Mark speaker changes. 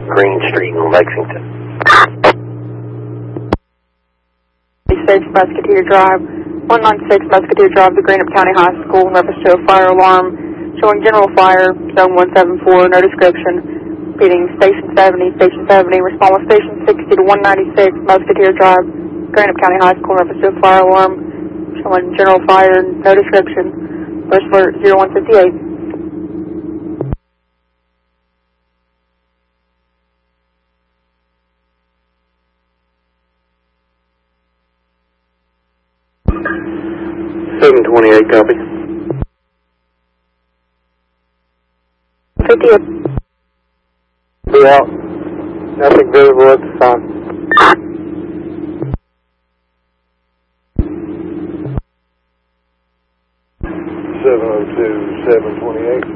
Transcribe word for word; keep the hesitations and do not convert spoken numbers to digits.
Speaker 1: Green Street in Lexington.
Speaker 2: six Musketeer Drive, one ninety-six Musketeer Drive to Greenup County High School in reference to a fire alarm showing general fire, zone one seven four, no description. Repeating Station seventy, Station seventy, respond with Station sixty to one ninety-six Musketeer Drive, Greenup County High School in reference to a fire alarm showing general fire, no description. First alert zero one fifty-eight.
Speaker 1: seven twenty-eight, copy.
Speaker 2: fifty-eight.
Speaker 1: Be out. Nothing visible at the time. seven oh two, seven twenty-eight.